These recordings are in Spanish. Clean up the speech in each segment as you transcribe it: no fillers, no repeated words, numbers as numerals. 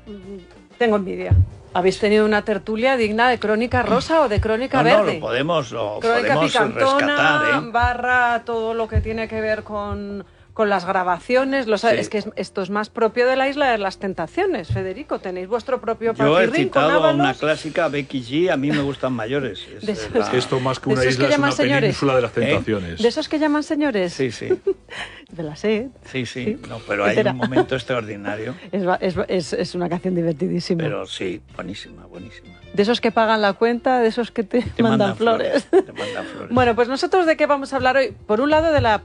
tengo envidia. Habéis tenido una tertulia digna de Crónica Rosa o de Crónica Verde. No, lo podemos Crónica Picantona, rescatar, barra todo lo que tiene que ver con las grabaciones. Sí. Es que esto es más propio de la Isla de las Tentaciones, Federico. Tenéis vuestro propio Yo he paquirrín con citado a una Ábalos. clásica, Becky G, a mí me gustan mayores. Es que esto más que una ¿De esos isla que es una llaman señores? península de las tentaciones. ¿De esos que llaman señores? Sí, sí. De la SED. Sí. No, pero hay Entera. un momento extraordinario. Es una canción divertidísima. Pero sí, buenísima. De esos que pagan la cuenta, de esos que te mandan flores. Te mandan flores. Bueno, pues nosotros de qué vamos a hablar hoy. Por un lado, de la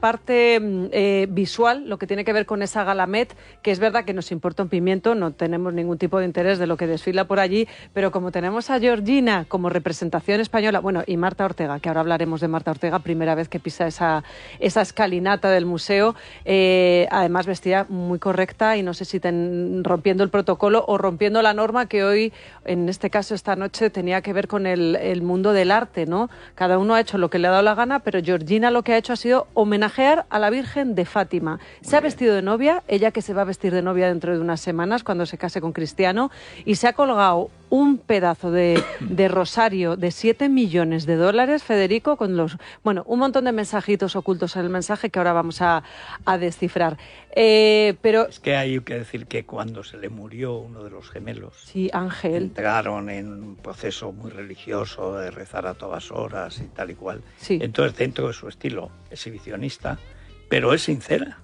parte visual, lo que tiene que ver con esa gala Met, que es verdad que nos importa un pimiento, no tenemos ningún tipo de interés de lo que desfila por allí, pero como tenemos a Georgina como representación española, bueno, y Marta Ortega, que ahora hablaremos de Marta Ortega, primera vez que pisa esa escalinata del museo, además vestida muy correcta y no sé si rompiendo el protocolo o rompiendo la norma que hoy, en este caso esta noche, tenía que ver con el mundo del arte, ¿no? Cada uno ha hecho lo que le ha dado la gana, pero Georgina lo que ha hecho ha sido homenajear a la Virgen de Fátima. Se ha vestido de novia, ella que se va a vestir de novia dentro de unas semanas cuando se case con Cristiano, y se ha colgado un pedazo de rosario de 7 millones de dólares, Federico, con un montón de mensajitos ocultos en el mensaje que ahora vamos a descifrar. Pero es que hay que decir que cuando se le murió uno de los gemelos, sí, Ángel, entraron en un proceso muy religioso de rezar a todas horas y tal y cual. Sí. Entonces, dentro de su estilo exhibicionista, pero es sincera.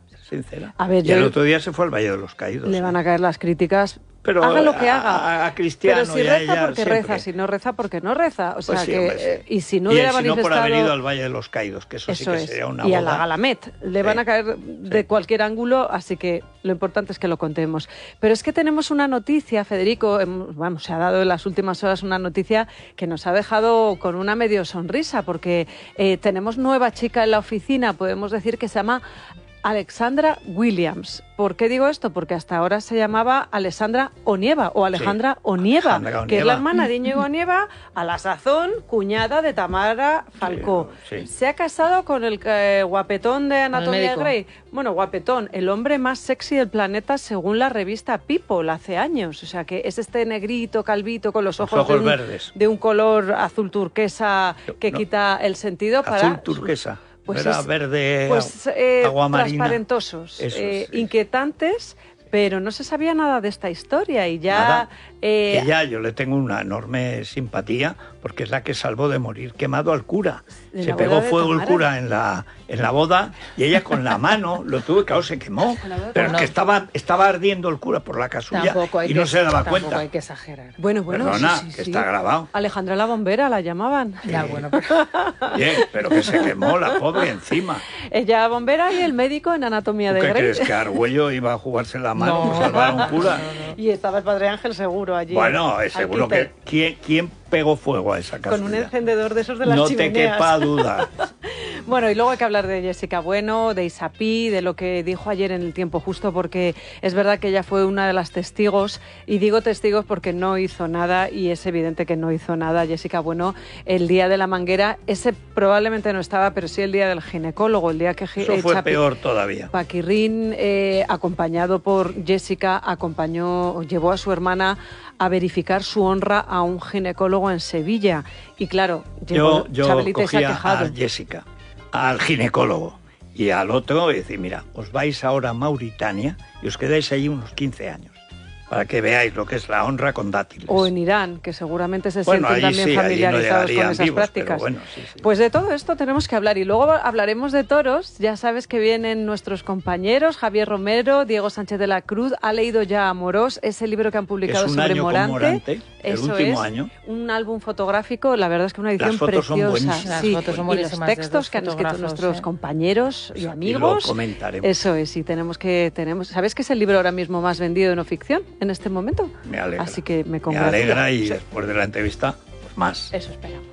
A ver, y el otro día se fue al Valle de los Caídos. Le van a caer las críticas. Pero haga lo que haga. A Cristiano. Pero si y a reza ella, porque siempre. reza, si no reza porque no reza. O sea Pues sí, que hombre, sí. y si no y hubiera si no manifestado por haber ido al Valle de los Caídos, que eso sí que sería una y boda. a la Galamet le van a caer de cualquier ángulo, así que lo importante es que lo contemos. Pero es que tenemos una noticia, Federico, se ha dado en las últimas horas una noticia que nos ha dejado con una medio sonrisa, porque tenemos nueva chica en la oficina, podemos decir que se llama Alexandra Williams. ¿Por qué digo esto? Porque hasta ahora se llamaba Alessandra Onieva o Alejandra Onieva, que es la hermana de Íñigo Onieva, a la sazón cuñada de Tamara Falcó. Sí. Se ha casado con el guapetón de Anatomía de Grey. Bueno, guapetón, el hombre más sexy del planeta según la revista People hace años. O sea que es este negrito, calvito, con los ojos verdes. De un color azul turquesa que quita el sentido para... Azul turquesa. Pues era verde, agua marina. Transparentosos, inquietantes, pero no se sabía nada de esta historia y ya... Nada. Ella, yo le tengo una enorme simpatía porque es la que salvó de morir quemado al cura. Se pegó fuego el cura en la boda y ella con la mano lo tuvo, claro, se quemó. Pero es que estaba ardiendo el cura por la casulla y no se daba cuenta. Tampoco hay que exagerar. Bueno, perdona, sí. que está grabado. Alejandra la bombera la llamaban. Sí. Ya, bueno, pero... Bien, pero que se quemó la pobre encima. Ella bombera y el médico en Anatomía de ¿Qué Grey. crees, que Argüello iba a jugarse la mano por salvar a un cura? Y estaba el padre Ángel seguro allí. Bueno, seguro que... ¿Quién pegó fuego a esa casa? Con un encendedor de esos de las chimeneas. No te quepa duda. Bueno, y luego hay que hablar de Jessica Bueno, de Isapí, de lo que dijo ayer en El Tiempo Justo, porque es verdad que ella fue una de las testigos, y digo testigos porque no hizo nada, y es evidente que no hizo nada Jessica Bueno el día de la manguera. Ese probablemente no estaba, pero sí el día del ginecólogo, el día que... Eso fue peor todavía. Paquirrín, acompañado por Jessica, llevó a su hermana a verificar su honra a un ginecólogo en Sevilla. Y claro, yo Chabelita se ha cogía quejado. a Jessica, al ginecólogo, y al otro, y decir, mira, os vais ahora a Mauritania y os quedáis allí unos 15 años, para que veáis lo que es la honra con dátiles. O en Irán, que seguramente se sienten también familiarizados con esas prácticas. Bueno, sí. Pues de todo esto tenemos que hablar. Y luego hablaremos de toros. Ya sabes que vienen nuestros compañeros, Javier Romero, Diego Sánchez de la Cruz. Ha leído ya Amorós, ese libro que han publicado sobre Morante. El último año. Un álbum fotográfico, la verdad es que una edición Las fotos preciosa. son buenísimas. Las fotos son y buenísimas, los textos que han escrito nuestros compañeros y amigos. Y lo comentaremos. Eso es, y tenemos. ¿Sabes que es el libro ahora mismo más vendido de no ficción en este momento? Me alegra. Así que me Me alegra y después de la entrevista, pues más. Eso esperamos.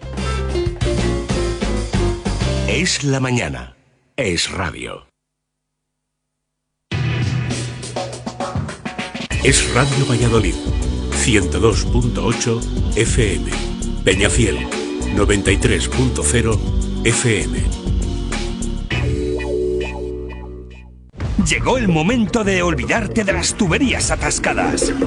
Es la mañana. Es radio. Es Radio Valladolid. 102.8 FM. Peñafiel. 93.0 FM. Llegó el momento de olvidarte de las tuberías atascadas.